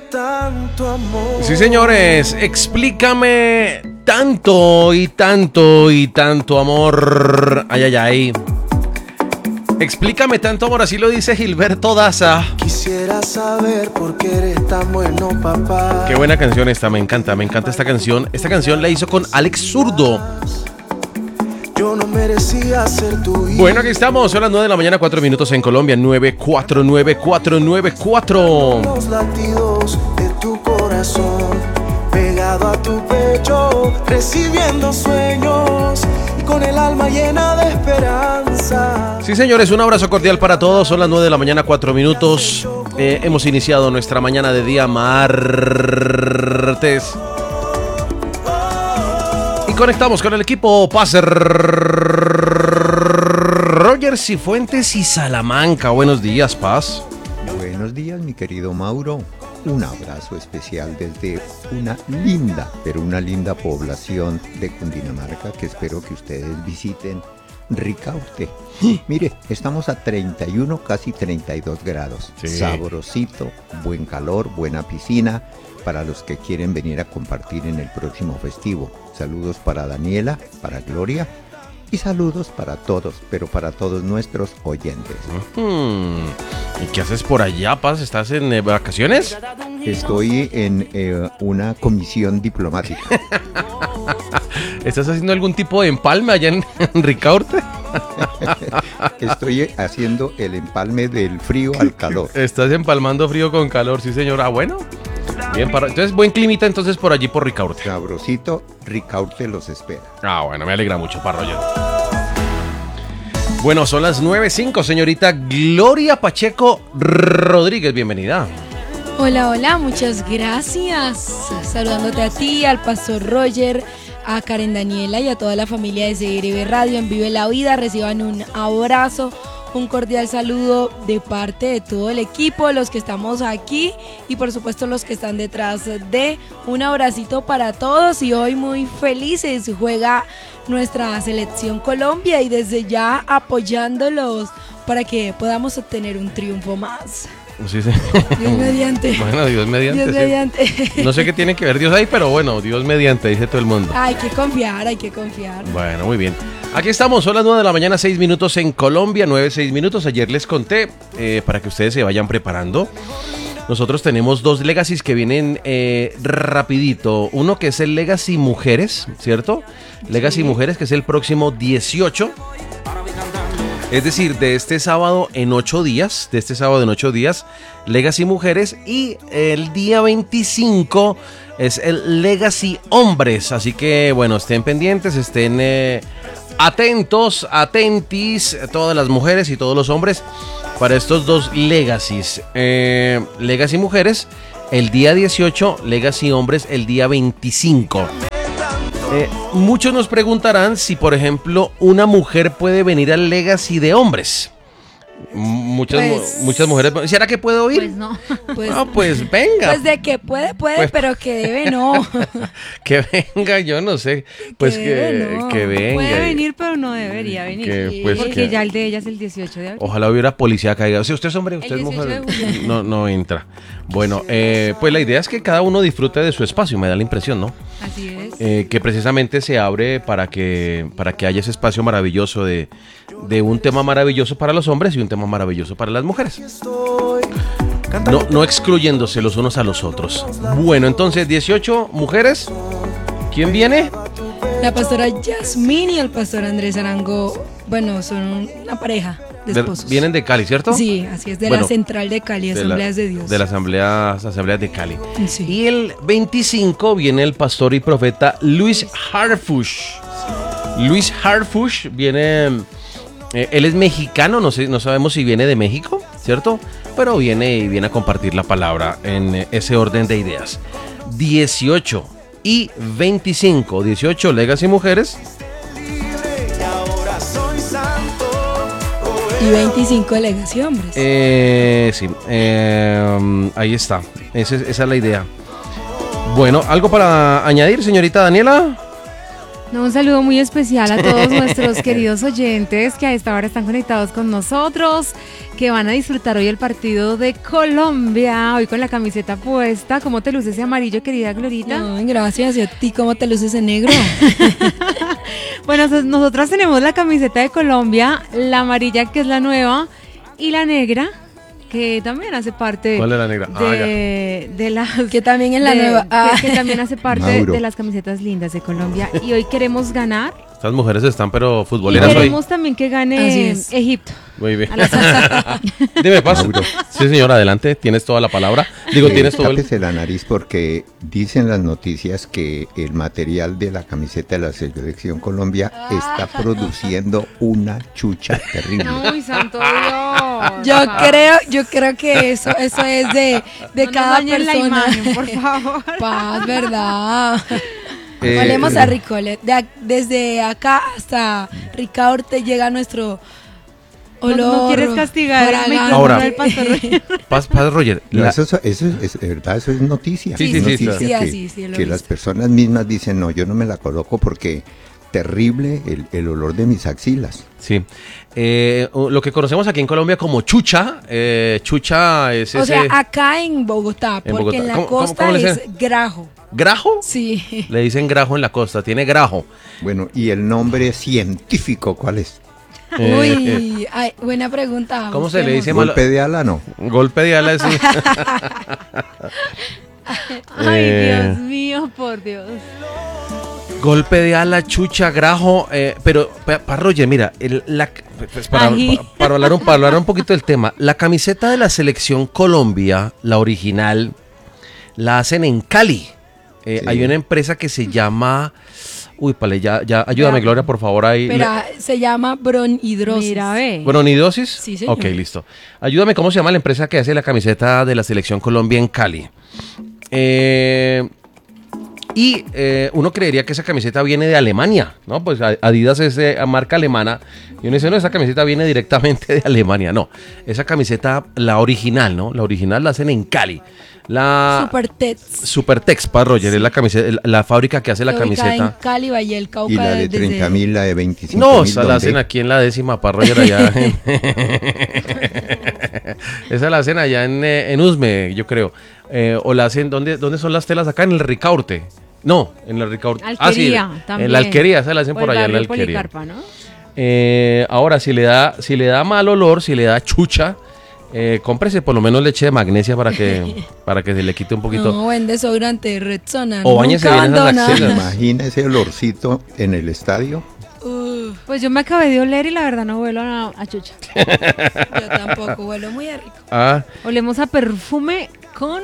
tanto amor. Sí, señores, explícame tanto y tanto y tanto amor. Ay, ay, ay. Explícame tanto amor, así lo dice Gilberto Daza. Quisiera saber por qué eres tan bueno, papá. Qué buena canción esta, me encanta esta canción. Esta canción la hizo con Alex Zurdo. Yo no merecía ser tu hijo. Bueno, aquí estamos, son las 9 de la mañana, 4 minutos en Colombia, 949-494. Los latidos de tu corazón, pegado a tu pecho, recibiendo sueños y con el alma llena de esperanza. Sí, señores, un abrazo cordial para todos, son las 9 de la mañana, 4 minutos. Hemos iniciado nuestra mañana de día martes. Conectamos con el equipo Paz, Roger Cifuentes y Salamanca. Buenos días, Paz. Buenos días, mi querido Mauro. Un abrazo especial desde una linda, pero una linda población de Cundinamarca que espero que ustedes visiten, Ricaurte. Mire, estamos a 31, casi 32 grados. Sí. Sabrosito, buen calor, buena piscina para los que quieren venir a compartir en el próximo festivo. Saludos para Daniela, para Gloria y saludos para todos, pero para todos nuestros oyentes. ¿Y qué haces por allá, Paz? ¿Estás en vacaciones? Estoy en una comisión diplomática. ¿Estás haciendo algún tipo de empalme allá en Ricaurte? Estoy haciendo el empalme del frío al calor. Estás empalmando frío con calor, sí, señor. Ah, bueno. Bien, entonces buen climita entonces por allí por Ricaurte. Sabrosito, Ricaurte los espera. Ah, bueno, me alegra mucho, Roger. Bueno, son las 9:05, señorita Gloria Pacheco Rodríguez, bienvenida. Hola, hola, muchas gracias. Saludándote a ti, al pastor Roger, a Karen Daniela y a toda la familia de CRB Radio en Vive la Vida. Reciban un abrazo, un cordial saludo de parte de todo el equipo, los que estamos aquí y por supuesto los que están detrás de. Un abracito para todos y hoy muy felices, juega nuestra selección Colombia y desde ya apoyándolos para que podamos obtener un triunfo más. Sí, sí. Dios mediante. Bueno, Dios mediante. Dios sí. mediante. No sé qué tiene que ver Dios ahí, pero bueno, Dios mediante, dice todo el mundo. Hay que confiar, hay que confiar. Bueno, muy bien. Aquí estamos, son las 9 de la mañana, 6 minutos en Colombia, 6 minutos. Ayer les conté, para que ustedes se vayan preparando. Nosotros tenemos 2 legacies que vienen rapidito. Uno que es el Legacy Mujeres, ¿cierto? Legacy Mujeres, que es el próximo 18. Es decir, de este sábado en 8 días, Legacy Mujeres, y el día 25 es el Legacy Hombres. Así que, bueno, estén pendientes, estén atentos, atentis, todas las mujeres y todos los hombres, para estos 2 Legacies. Legacy Mujeres el día 18, Legacy Hombres el día 25. Muchos nos preguntarán si, por ejemplo, una mujer puede venir al Legacy de hombres. Muchas mujeres. ¿Será que puedo ir? Pues no. Pues, No, pues venga. pues de que puede, Pues- pero que debe no. Que venga, yo no sé. Pues debe, no. que venga. Puede venir, pero no debería venir. Que, pues, porque que- ya el de ella es el 18 de abril. Ojalá hubiera policía caiga. Si usted es hombre, usted es 18 mujer. de julio. No entra. Bueno, pues la idea es que cada uno disfrute de su espacio, me da la impresión, ¿no? Así es. Que precisamente se abre para que haya ese espacio maravilloso de un tema maravilloso para los hombres y un tema maravilloso para las mujeres. No excluyéndose los unos a los otros. Bueno, entonces 18 mujeres. ¿Quién viene? La pastora Yasmín y el pastor Andrés Arango, bueno, son una pareja de esposos. Vienen de Cali, ¿cierto? Sí, así es, de Bueno, la central de Cali, Asambleas de Dios. De las asambleas de Cali. Sí. Y el 25 viene el pastor y profeta Luis Harfush. Luis Harfush viene, él es mexicano, no sabemos si viene de México, ¿cierto? Pero viene a compartir la palabra en ese orden de ideas. 18 y 25, 18 Legacy Mujeres. Y 25 Legacy Hombres. Sí, ahí está. Esa es la idea. Bueno, ¿algo para añadir, señorita Daniela? No, un saludo muy especial a todos nuestros queridos oyentes que a esta hora están conectados con nosotros, que van a disfrutar hoy el partido de Colombia, hoy con la camiseta puesta. ¿Cómo te luce ese amarillo, querida Glorita? No, gracias. ¿Y a ti cómo te luces ese negro? Bueno, nosotras tenemos la camiseta de Colombia, la amarilla que es la nueva y la negra que también hace parte ¿Cuál es la negra? de las Que también es la nueva. que también hace parte Mauro. de las camisetas lindas de Colombia y hoy queremos ganar Estas mujeres están pero y futboleras hoy. queremos también que Así gane es. Egipto. Muy bien. A las Dime, paso. Mauro. Sí, señor, adelante. Tienes toda la palabra. Digo, tienes todo el... Tápese la nariz porque dicen las noticias que el material de la camiseta de la Selección Colombia está produciendo una chucha terrible. ¡Ay, santo Dios! Yo creo que eso es de No nos cada dañen la persona. imagen, por favor. Paz, ¿verdad? Eh, Olemos a Ricole. Desde acá hasta Ricaurte te llega nuestro olor. No quieres castigar el fragante. micrófono Ahora. del pastor Roger. Paz, Roger. No, la- eso es verdad, eso es noticia. Sí, Es sí, sí, noticia sí. Sí, que, así, sí, lo he que las visto. personas mismas dicen, no, yo no me la coloco porque terrible el olor de mis axilas. Sí. Lo que conocemos aquí en Colombia como chucha. Chucha es O ese... sea, acá en Bogotá, En porque Bogotá. en la ¿Cómo costa le es dicen? grajo. ¿Grajo? Sí. Le dicen grajo en la costa. Tiene grajo. Bueno, ¿y el nombre científico cuál es? Uy, ay, buena pregunta. ¿Cómo se le busquemos. dice? Malo- ¿Golpe de ala no? Golpe de ala es... Ay, Eh. Dios mío, por Dios. Golpe de ala, chucha, grajo, pero para Roger, mira, pues, Ají. para hablar un poquito del tema, la camiseta de la Selección Colombia, la original, la hacen en Cali. Sí. Hay una empresa que se llama, ya, ayúdame Gloria, por favor, ahí. Pero se llama bronhidrosis. Mira, ve. ¿Bronidrosis? Sí, señor. Ok, listo. Ayúdame, ¿cómo se llama la empresa que hace la camiseta de la Selección Colombia en Cali? Uno creería que esa camiseta viene de Alemania, ¿no? Pues Adidas es marca alemana. Y uno dice, no, esa camiseta viene directamente de Alemania. No, esa camiseta, la original, ¿no? La original la hacen en Cali. La Supertex. Supertex, para Roger, es la camiseta, la fábrica que hace la Ubicada en camiseta. Cali, Valle del Cauca. Y la de desde- 30.000, la de 25.000. No, esa la ¿dónde? hacen aquí en la 10ª, para Roger, allá. Esa la hacen allá en Usme, yo creo. O la hacen, ¿dónde son las telas acá? En el Ricaurte. No, en el Ricaurte. Alquería, sí, también. en la Alquería, esa la hacen O por el allá en la barrio Alquería. Policarpa, ¿no? Ahora, si le da mal olor, si le da chucha, cómprese por lo menos leche de magnesia para que se le quite un poquito. No, buen desodorante, Rexona. O báñese nunca bien esas abandona. axilas. Imagina ese olorcito en el estadio. Pues yo me acabé de oler y la verdad no huelo a chucha. Yo tampoco, huelo muy rico. Ah, Olemos a perfume con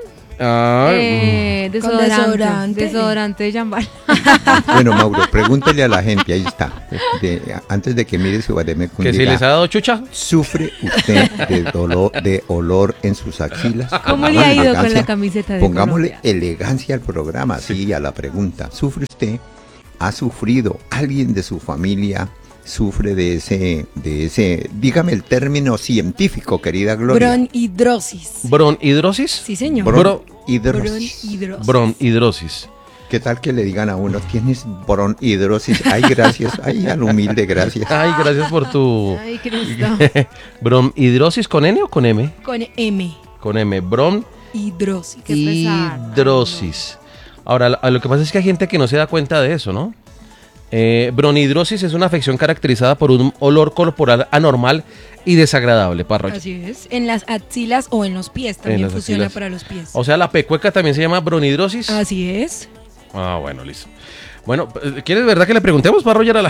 Con desodorante. desodorante. Desodorante de Jambal. Bueno, Mauro, pregúntele a la gente, ahí está. Antes de que mire su vademecum, que si diga, les ha dado chucha. ¿sufre usted de olor en sus axilas? ¿Cómo le Pongamos ha ido con elegancia. la camiseta de Pongámosle Colombia? elegancia al programa, sí, a la pregunta. ¿Sufre usted? ¿Ha sufrido alguien de su familia? ¿Sufre de ese, dígame el término científico, querida Gloria? Bronhidrosis. ¿Bronhidrosis? Sí, señor. Bronhidrosis. Bronhidrosis. Bronhidrosis. ¿Qué tal que le digan a uno, tienes bronhidrosis? Ay, gracias. Ay, al humilde, gracias. Ay, gracias por tu... Ay, Cristo. ¿Bronhidrosis con N o con M? Con M. Con M. Hidrosis. Qué pesar. Bronhidrosis. Ahora, lo que pasa es que hay gente que no se da cuenta de eso, ¿no? Bronhidrosis es una afección caracterizada por un olor corporal anormal y desagradable, Parroya. Así es. En las axilas o en los pies. En También las funciona axilas. para los pies. O sea, la pecueca también se llama bronhidrosis. Así es. Ah, bueno, listo. Bueno, ¿quieres verdad que le preguntemos, Parroya, a la...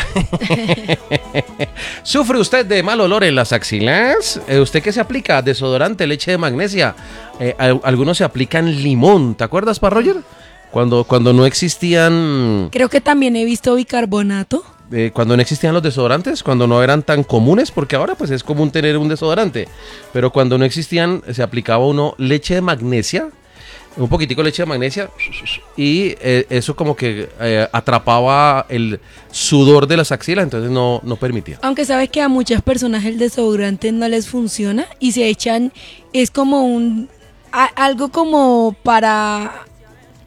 ¿Sufre usted de mal olor en las axilas? ¿Usted qué se aplica? Desodorante, leche de magnesia. Algunos se aplican limón. ¿Te acuerdas, Parroya? Cuando no existían... Creo que también he visto bicarbonato. Cuando no existían los desodorantes, cuando no eran tan comunes, porque ahora pues es común tener un desodorante, pero cuando no existían se aplicaba uno leche de magnesia, un poquitico de leche de magnesia y eso como que atrapaba el sudor de las axilas, entonces no permitía. Aunque sabes que a muchas personas el desodorante no les funciona y se echan, es como algo como para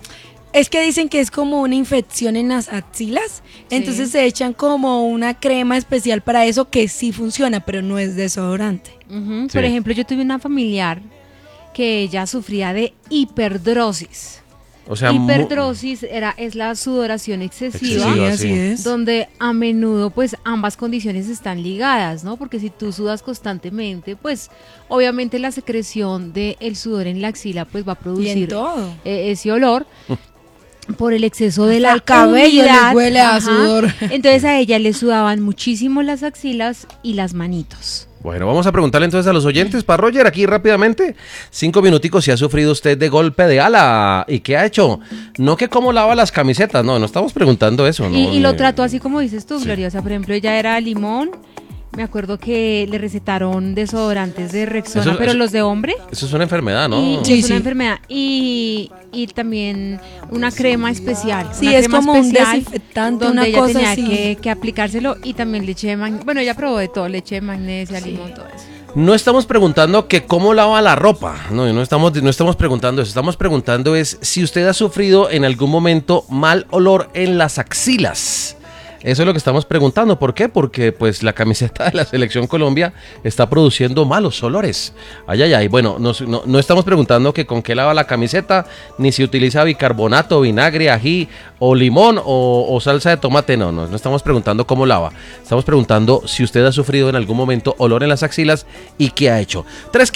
Es que dicen que es como una infección en las axilas, entonces se echan como una crema especial para eso que sí funciona, pero no es desodorante. Ujú. Sí. Por ejemplo, yo tuve una familiar que ella sufría de hiperdrosis. O sea, Hiperdrosis es la sudoración excesiva, Excesiva, así sí. es. donde a menudo pues ambas condiciones están ligadas, ¿no? Porque si tú sudas constantemente, pues obviamente la secreción del sudor en la axila pues va a Y en producir todo. ese olor por el exceso de Hasta la el cabello les humedad. huele a Ajá. sudor. Entonces a ella le sudaban muchísimo las axilas y las manitos. Bueno, vamos a preguntarle entonces a los oyentes, para Roger, aquí rápidamente, 5 minuticos, si ha sufrido usted de golpe de ala y qué ha hecho. No que cómo lava las camisetas, no estamos preguntando eso. ¿no? Y lo trató así como dices tú, sí. Gloria. O sea, por ejemplo, ella era limón. Me acuerdo que le recetaron desodorantes de Rexona, pero los de hombre. Eso es una enfermedad, ¿no? Y Sí, es una sí. enfermedad. Y también una crema especial. Sí, una es crema como un especial desinfectante, donde una ella cosa tenía así. que aplicárselo. Y también leche de magnesia. Bueno, ella probó de todo, leche de magnesia, limón, todo eso. No estamos preguntando que cómo lava la ropa, no estamos preguntando eso, estamos preguntando es si usted ha sufrido en algún momento mal olor en las axilas. Eso es lo que estamos preguntando. ¿Por qué? Porque pues la camiseta de la Selección Colombia está produciendo malos olores. Ay, ay, ay. Bueno, no estamos preguntando que con qué lava la camiseta, ni si utiliza bicarbonato, vinagre, ají o limón o salsa de tomate. No estamos preguntando cómo lava. Estamos preguntando si usted ha sufrido en algún momento olor en las axilas y qué ha hecho.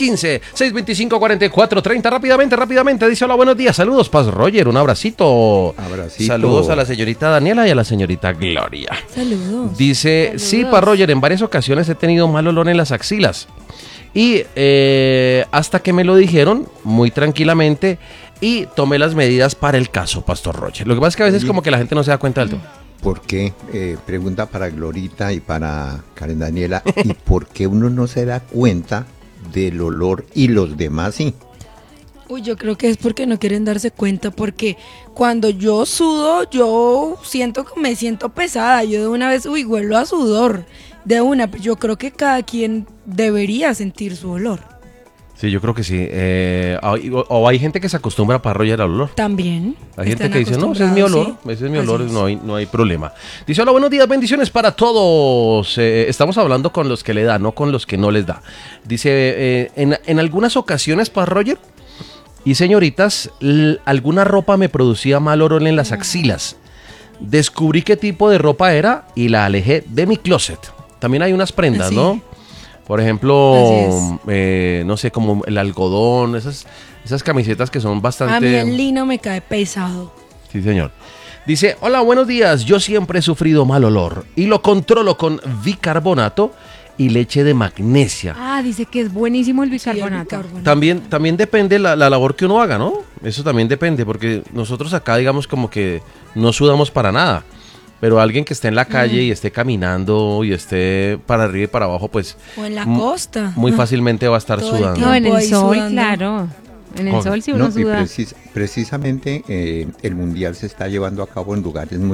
315-625-4430. Rápidamente. Dice hola, buenos días. Saludos, Paz Roger. Un abracito. Saludos a la señorita Daniela y a la señorita Gloria. Saludos. Dice, Saludos. sí, pa Roger, en varias ocasiones he tenido mal olor en las axilas. Y hasta que me lo dijeron muy tranquilamente y tomé las medidas para el caso, Pastor Roger. Lo que pasa es que a veces como que la gente no se da cuenta del todo. ¿Por qué? Pregunta para Glorita y para Karen Daniela. ¿Y por qué uno no se da cuenta del olor y los demás sí? Uy, yo creo que es porque no quieren darse cuenta, porque cuando yo sudo, yo siento que me siento pesada. Yo de una vez, huelo a sudor. De una, yo creo que cada quien debería sentir su olor. Sí, yo creo que sí. O hay gente que se acostumbra para Roger al olor. También. Hay gente están que dice, no, ese es mi olor, acostumbrados, ese es mi Así olor, es. no hay problema. Dice, hola, buenos días, bendiciones para todos. Estamos hablando con los que le da, no con los que no les da. Dice, en algunas ocasiones, para Roger y señoritas, alguna ropa me producía mal olor en las axilas. Descubrí qué tipo de ropa era y la alejé de mi closet. También hay unas prendas, Así. ¿no? Por ejemplo, Así no sé, como el algodón, esas camisetas que son bastante... A mí el lino me cae pesado. Sí, señor. Dice, hola, buenos días. Yo siempre he sufrido mal olor y lo controlo con bicarbonato y leche de magnesia. Ah, dice que es buenísimo el Sí, el bicarbonato. bicarbonato. También depende la labor que uno haga, ¿no? Eso también depende, porque nosotros acá, digamos, como que no sudamos para nada. Pero alguien que esté en la calle y esté caminando y esté para arriba y para abajo, pues O en la mu- costa. muy fácilmente va a estar Todo el sudando. No, en el ahí sol, sudando. claro. En el Con- sol si uno No, y suda. precisamente el Mundial se está llevando a cabo en lugares muy